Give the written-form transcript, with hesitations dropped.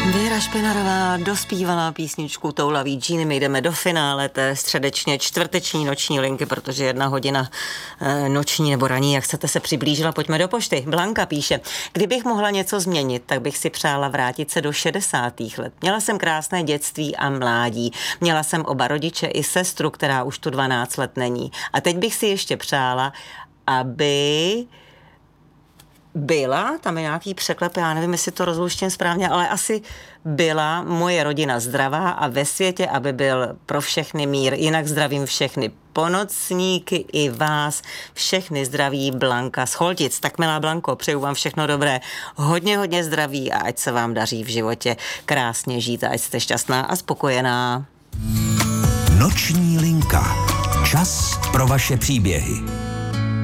Věra Špinarová dospívala písničku Toulavý džíny. My jdeme do finále té středečně čtvrteční noční linky, protože 1 hodina noční nebo ranní, jak chcete, se přiblížila. Pojďme do pošty. Blanka píše: kdybych mohla něco změnit, tak bych si přála vrátit se do 60. let. Měla jsem krásné dětství a mládí. Měla jsem oba rodiče i sestru, která už tu 12 let není. A teď bych si ještě přála, aby byla, tam je nějaký překlep, já nevím, jestli to rozluštím správně, ale asi byla moje rodina zdravá a ve světě, aby byl pro všechny mír. Jinak zdravím všechny ponocníky i vás. Všechny zdraví Blanka z Choltic. Tak milá Blanko, přeju vám všechno dobré. Hodně zdraví a ať se vám daří v životě krásně žít a ať jste šťastná a spokojená. Noční linka. Čas pro vaše příběhy.